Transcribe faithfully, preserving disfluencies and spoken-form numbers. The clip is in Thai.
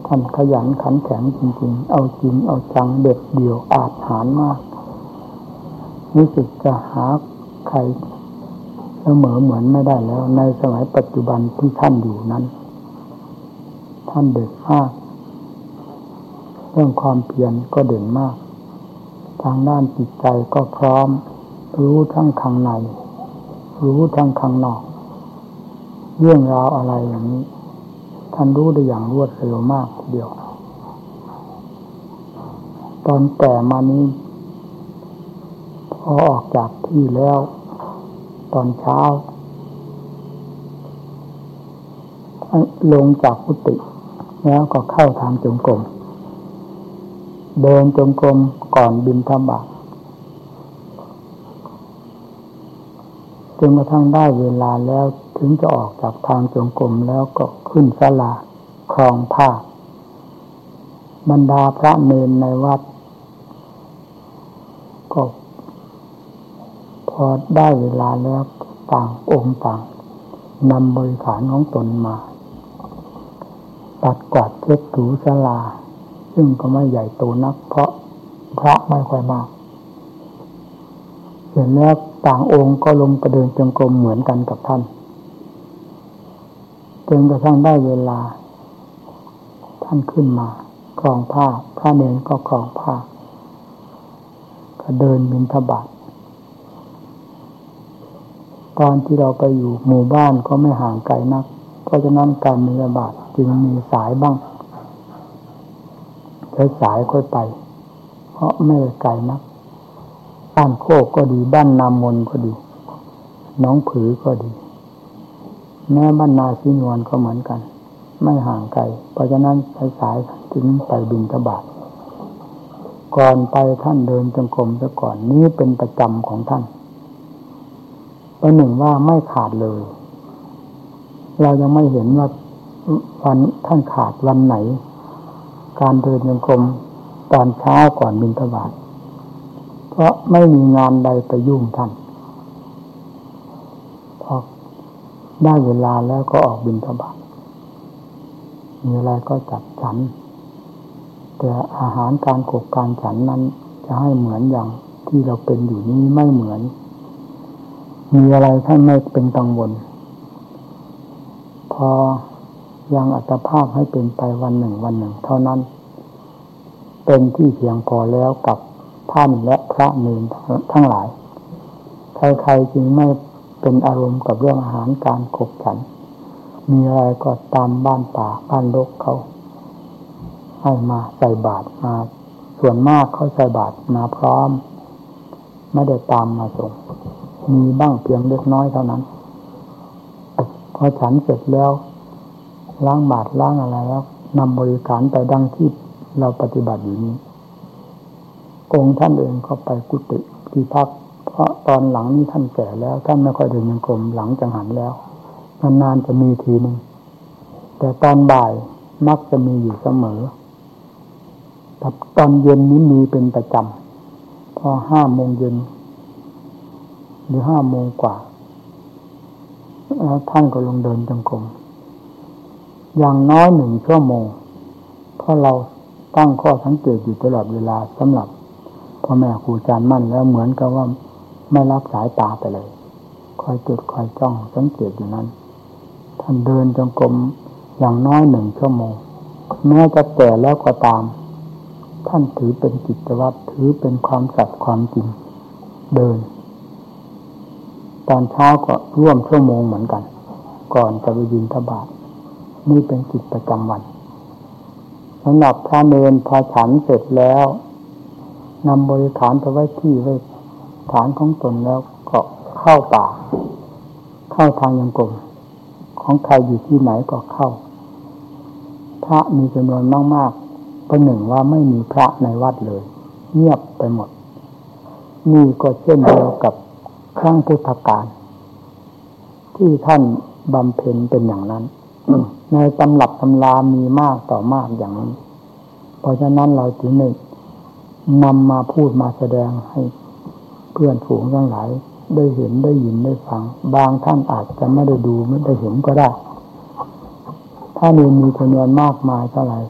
ท่านขยันขันแข็งจริงๆเอาจริงเอาจังเด็ดเดี่ยวอาจหาญมากรู้สึกจะหาใครเสมอเหมือนไม่ได้แล้วในสมัยปัจจุบันที่ท่านอยู่นั้นท่านเด่นมากเรื่องความเพียรก็เด่นมากทางด้านจิตใจก็พร้อมรู้ทั้งข้างในรู้ทั้งข้างนอกเรื่องราวอะไรอย่างนี้ท่านรู้ได้อย่างรวดเร็วมากทีเดียวตอนแก่มานี้พอออกจากที่แล้วตอนเช้าลงจากกุฏิแล้วก็เข้าทางจงกรมเดินจงกรมก่อนบิณฑบาตจนกระทั่งได้เวลาแล้วถึงจะออกจากทางจงกรมแล้วก็ขึ้นศาลาครองผ้าบรรดาพระเณรในวัดก็พอได้เวลาแล้วต่างองค์ต่างนำบริขารของตนมาปัดกวาดเช็ดถูศาลาซึ่งก็ไม่ใหญ่โตนักเพราะพระไม่ค่อยมากเสร็จแล้วต่างองค์ก็ลงไปเดินจงกรมเหมือนกันกับท่านจนกระทั่งได้เวลาท่านขึ้นมาครองผ้าพระเณรก็ครองผ้าก็เดินบิณฑบาตตอนที่เราไปอยู่หมู่บ้านก็ไม่ห่างไกลนักเพราะฉะนั้นการบิณฑบาตจึงมีสายบ้างใช้สายค่อยไปเพราะไม่ไกลนักบ้านโคกก็ดีบ้านนามนก็ดีหนองผือก็ดีแม้บ้านนาสีนวลก็เหมือนกันไม่ห่างไกลเพราะฉะนั้นใช้สายถึงไปบิณฑบาตก่อนไปท่านเดินจงกรมซะก่อนนี้เป็นประจำของท่านประหนึ่งว่าไม่ขาดเลยเรายังไม่เห็นว่าวันท่านขาดวันไหนการเดินจงกรมตอนเช้าก่อนบิณฑบาตเพราะไม่มีงานใดไปยุ่งท่านพอได้เวลาแล้วก็ออกบิณฑบาตมีอะไรก็จัดฉันแต่อาหารการขบการฉันนั้นจะให้เหมือนอย่างที่เราเป็นอยู่นี้ไม่เหมือนมีอะไรท่านไม่เป็นกังวลพอยังอัตภาพให้เป็นไปวันหนึ่งวันหนึ่งเท่านั้นเป็นที่เพียงพอแล้วกับท่านและพระเณรทั้งหลายใครๆจึงไม่เป็นอารมณ์กับเรื่องอาหารการขบฉันมีอะไรก็ตามบ้านป่าบ้านรกเขาให้มาใส่บาตรมาส่วนมากเขาใส่บาตรมาพร้อมไม่ได้ตามมาส่งมีบ้างเพียงเล็กน้อยเท่านั้นพอฉันเสร็จแล้วล้างบาตรล้างอะไรแล้วนำบริการไปดังที่เราปฏิบัติอยู่นี้องค์ท่านเองก็ไปกุฏิที่พักเพราะตอนหลังนี้ท่านแก่แล้วท่านไม่ค่อยเดินจงกรมหลังจังหันแล้วนานๆจะมีทีนึงแต่ตอนบ่ายมักจะมีอยู่เสมอแต่ตอนเย็นนี้มีเป็นประจำพอห้าโมงเย็นหรือห้าโมงกว่าแล้วท่านก็ลงเดินจงกรมอย่างน้อยหนึ่งชั่วโมงเพราะเราตั้งข้อสังเกตอยู่ตลอดเวลาสำหรับพ่อแม่ครูอาจารย์มั่นแล้วเหมือนกับว่าไม่รับสายตาไปเลยคอยจดคอยจ้องสังเกตอยู่นั้นท่านเดินจงกรมอย่างน้อยหนึ่งชั่วโมงแม้จะแก่แล้วก็ตามท่านถือเป็นกิจวัตรถือเป็นความสัตย์ความจริงเดินตอนเช้าก็ร่วมชั่วโมงเหมือนกันก่อนจะไปบิณฑบาตนี่เป็นกิจประจำวันสำหรับพระเณรพอฉันเสร็จแล้วนำบริขารไปไว้ที่ไว้ฐานของตนแล้วก็เข้าป่าเข้าทางยังกรมของใครอยู่ที่ไหนก็เข้าพระมีจำนวนมากๆประหนึ่งว่าไม่มีพระในวัดเลยเงียบไปหมดนี่ก็เช่นเดียวกับครั้งพุทธกาลที่ท่านบำเพ็ญเป็นอย่างนั้นในตำรับตำรามีมากต่อมากอย่างนี้เพราะฉะนั้นเราจึงได้นำมาพูดมาแสดงให้เพื่อนฝูงทั้งหลายได้เห็นได้ยินได้ฟังบางท่านอาจจะไม่ได้ดูไม่ได้เห็นก็ได้ถ้ามีมีจำนวนมากมายเท่าไหร่